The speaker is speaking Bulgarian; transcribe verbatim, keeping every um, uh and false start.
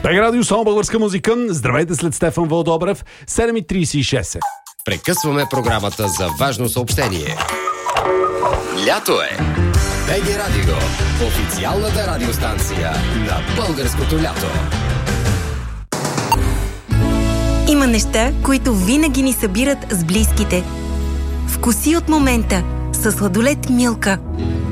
Бег Радио, само българска музика. Здравейте след Стефан Вълдобрев. седем и трийсет и шест. Прекъсваме програмата за важно съобщение. Лято е! БГ Радио, официалната радиостанция на българското лято. Има неща, които винаги ни събират с близките. Вкуси от момента със сладолед Милка.